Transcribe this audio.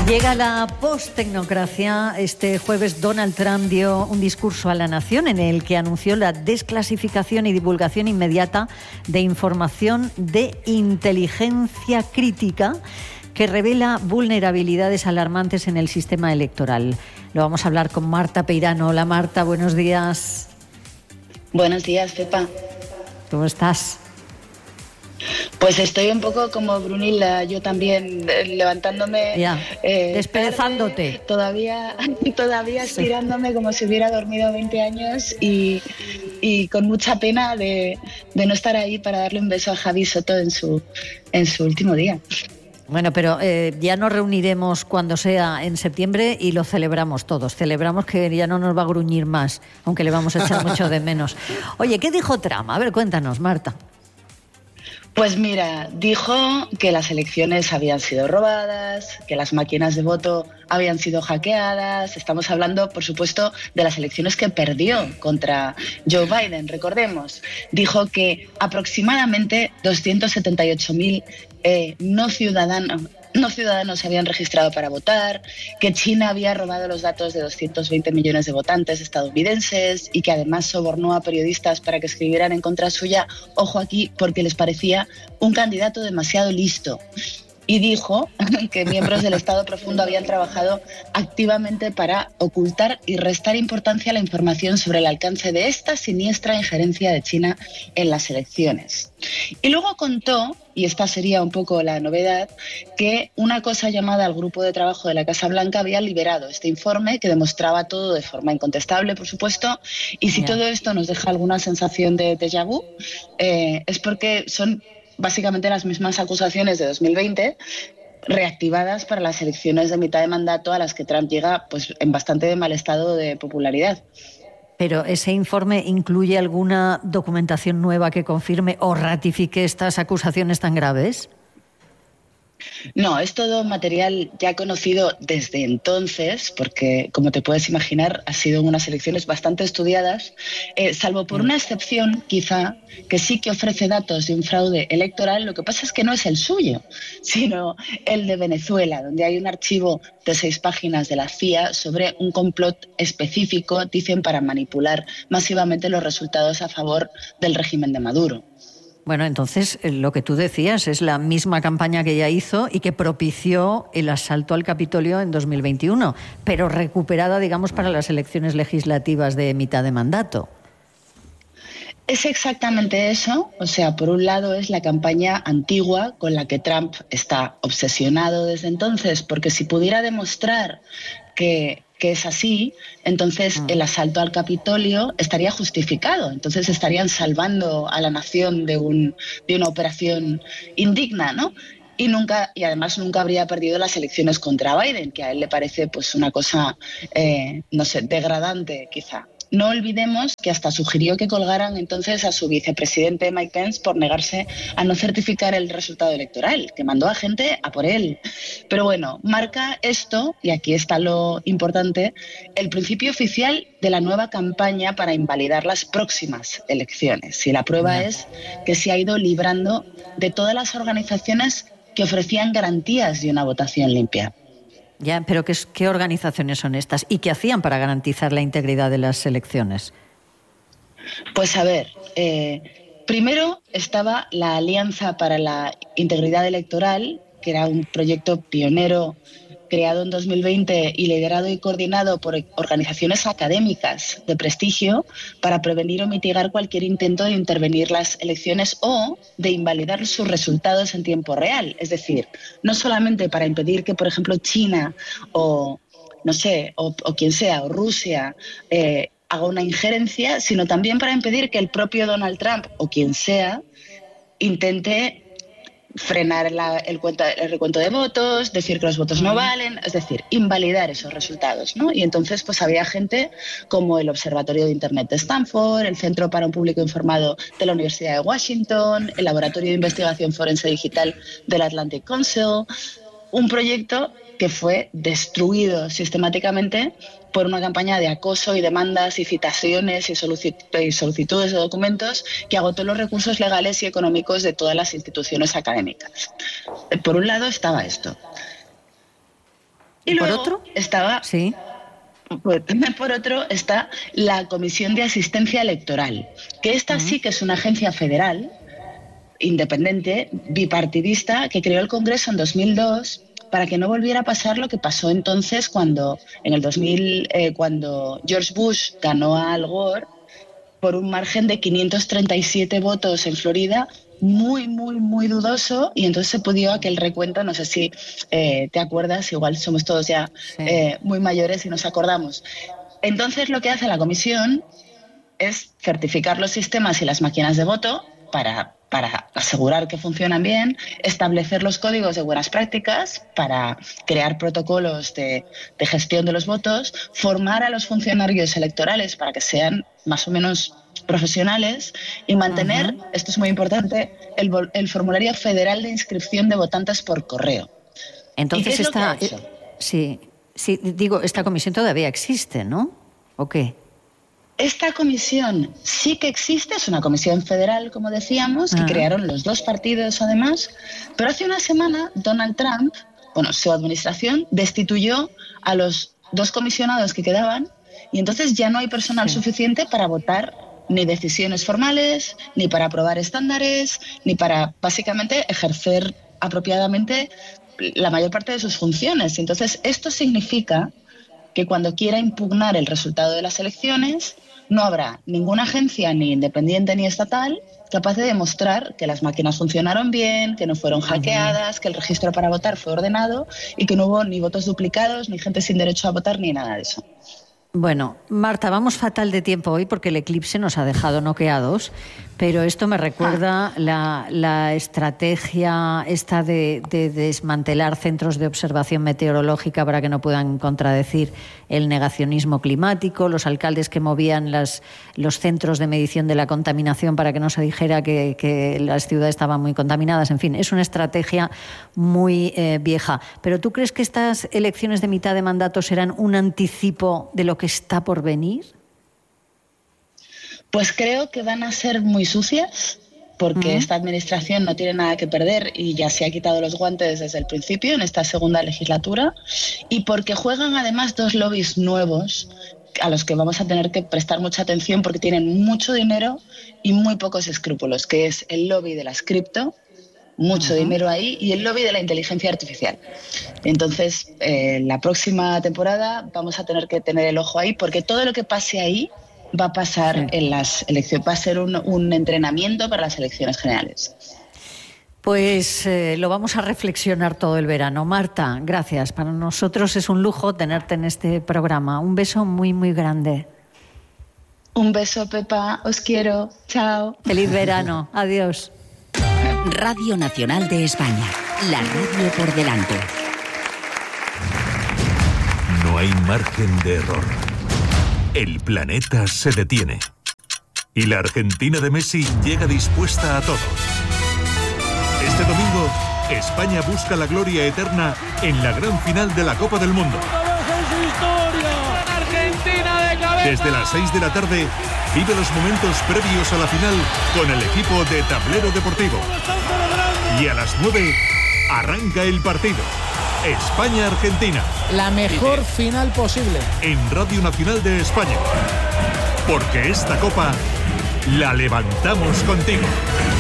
Llega la post-tecnocracia. Este jueves Donald Trump dio un discurso a la nación en el que anunció la desclasificación y divulgación inmediata de información de inteligencia crítica que revela vulnerabilidades alarmantes en el sistema electoral. Lo vamos a hablar con Marta Peirano. Hola Marta, buenos días. Buenos días, Pepa. ¿Cómo estás? Pues estoy un poco como Brunilda, yo también, levantándome, desperezándote. Todavía estirándome como si hubiera dormido 20 años y con mucha pena de no estar ahí para darle un beso a Javi Soto en su último día. Bueno, pero ya nos reuniremos cuando sea en septiembre y lo celebramos todos. Celebramos que ya no nos va a gruñir más, aunque le vamos a echar mucho de menos. Oye, ¿qué dijo Trump? A ver, cuéntanos, Marta. Pues mira, dijo que las elecciones habían sido robadas, que las máquinas de voto habían sido hackeadas. Estamos hablando, por supuesto, de las elecciones que perdió contra Joe Biden, recordemos. Dijo que aproximadamente 278.000 no ciudadanos se habían registrado para votar, que China había robado los datos de 220 millones de votantes estadounidenses y que además sobornó a periodistas para que escribieran en contra suya, ojo aquí, porque les parecía un candidato demasiado listo. Y dijo que miembros del Estado Profundo habían trabajado activamente para ocultar y restar importancia a la información sobre el alcance de esta siniestra injerencia de China en las elecciones. Y luego contó, y esta sería un poco la novedad, que una cosa llamada el Grupo de Trabajo de la Casa Blanca había liberado este informe que demostraba todo de forma incontestable, por supuesto, y si todo esto nos deja alguna sensación de déjà vu, es porque son básicamente las mismas acusaciones de 2020 reactivadas para las elecciones de mitad de mandato a las que Trump llega pues en bastante mal estado de popularidad. ¿Pero ese informe incluye alguna documentación nueva que confirme o ratifique estas acusaciones tan graves? No, es todo material ya conocido desde entonces, porque, como te puedes imaginar, ha sido unas elecciones bastante estudiadas, salvo por una excepción, quizá, que sí que ofrece datos de un fraude electoral. Lo que pasa es que no es el suyo, sino el de Venezuela, donde hay un archivo de 6 páginas de la CIA sobre un complot específico, dicen, para manipular masivamente los resultados a favor del régimen de Maduro. Bueno, entonces lo que tú decías es la misma campaña que ella hizo y que propició el asalto al Capitolio en 2021, pero recuperada, digamos, para las elecciones legislativas de mitad de mandato. Es exactamente eso. O sea, por un lado es la campaña antigua con la que Trump está obsesionado desde entonces, porque si pudiera demostrar que es así, entonces el asalto al Capitolio estaría justificado. Entonces estarían salvando a la nación de una operación indigna, ¿no? Y además nunca habría perdido las elecciones contra Biden, que a él le parece pues una cosa, no sé, degradante quizá. No olvidemos que hasta sugirió que colgaran entonces a su vicepresidente Mike Pence por negarse a no certificar el resultado electoral, que mandó a gente a por él. Pero bueno, marca esto, y aquí está lo importante, el principio oficial de la nueva campaña para invalidar las próximas elecciones. Y la prueba es que se ha ido librando de todas las organizaciones que ofrecían garantías de una votación limpia. Ya, pero ¿qué organizaciones son estas? ¿Y qué hacían para garantizar la integridad de las elecciones? Pues a ver, primero estaba la Alianza para la Integridad Electoral, que era un proyecto pionero creado en 2020 y liderado y coordinado por organizaciones académicas de prestigio para prevenir o mitigar cualquier intento de intervenir las elecciones o de invalidar sus resultados en tiempo real. Es decir, no solamente para impedir que, por ejemplo, China o, no sé, o quien sea, o Rusia, haga una injerencia, sino también para impedir que el propio Donald Trump o quien sea intente frenar el recuento de votos, decir que los votos no valen, es decir, invalidar esos resultados, ¿no? Y entonces pues había gente como el Observatorio de Internet de Stanford, el Centro para un Público Informado de la Universidad de Washington, el Laboratorio de Investigación Forense Digital del Atlantic Council, un proyecto que fue destruido sistemáticamente por una campaña de acoso y demandas y citaciones y solicitudes de documentos que agotó los recursos legales y económicos de todas las instituciones académicas. Por un lado estaba esto. Y por luego otro estaba... Sí. Pues, por otro está la Comisión de Asistencia Electoral, que esta sí que es una agencia federal, independiente, bipartidista, que creó el Congreso en 2002 para que no volviera a pasar lo que pasó entonces cuando, en el 2000, cuando George Bush ganó a Al Gore por un margen de 537 votos en Florida, muy, muy, muy dudoso, y entonces se pudo aquel recuento, no sé si te acuerdas, igual somos todos ya muy mayores y nos acordamos. Entonces lo que hace la comisión es certificar los sistemas y las máquinas de voto para asegurar que funcionan bien, establecer los códigos de buenas prácticas para crear protocolos de gestión de los votos, formar a los funcionarios electorales para que sean más o menos profesionales y mantener, esto es muy importante, el formulario federal de inscripción de votantes por correo. Entonces esta comisión todavía existe, ¿no? ¿O qué? Esta comisión sí que existe, es una comisión federal, como decíamos, que crearon los dos partidos además, pero hace una semana Donald Trump, su administración, destituyó a los dos comisionados que quedaban y entonces ya no hay personal suficiente para votar ni decisiones formales, ni para aprobar estándares, ni para básicamente ejercer apropiadamente la mayor parte de sus funciones. Entonces esto significa que cuando quiera impugnar el resultado de las elecciones no habrá ninguna agencia, ni independiente ni estatal, capaz de demostrar que las máquinas funcionaron bien, que no fueron hackeadas, que el registro para votar fue ordenado y que no hubo ni votos duplicados, ni gente sin derecho a votar, ni nada de eso. Bueno, Marta, vamos fatal de tiempo hoy porque el eclipse nos ha dejado noqueados, pero esto me recuerda la estrategia esta de desmantelar centros de observación meteorológica para que no puedan contradecir el negacionismo climático, los alcaldes que movían los centros de medición de la contaminación para que no se dijera que las ciudades estaban muy contaminadas. En fin, es una estrategia muy vieja. ¿Pero tú crees que estas elecciones de mitad de mandato serán un anticipo de lo que está por venir? Pues creo que van a ser muy sucias, porque esta administración no tiene nada que perder y ya se ha quitado los guantes desde el principio en esta segunda legislatura, y porque juegan además dos lobbies nuevos a los que vamos a tener que prestar mucha atención porque tienen mucho dinero y muy pocos escrúpulos, que es el lobby de las cripto, mucho dinero ahí, y el lobby de la inteligencia artificial. Entonces, la próxima temporada vamos a tener que tener el ojo ahí, porque todo lo que pase ahí va a pasar en las elecciones, va a ser un entrenamiento para las elecciones generales. Pues lo vamos a reflexionar todo el verano. Marta, gracias. Para nosotros es un lujo tenerte en este programa. Un beso muy, muy grande. Un beso, Pepa. Os quiero. Chao. Feliz verano. Adiós. Radio Nacional de España. La radio por delante. No hay margen de error. El planeta se detiene. Y la Argentina de Messi llega dispuesta a todo. Este domingo, España busca la gloria eterna en la gran final de la Copa del Mundo. Desde las 6 de la tarde, vive los momentos previos a la final con el equipo de Tablero Deportivo. Y a las 9, arranca el partido. España-Argentina. La mejor final posible. En Radio Nacional de España. Porque esta copa la levantamos contigo.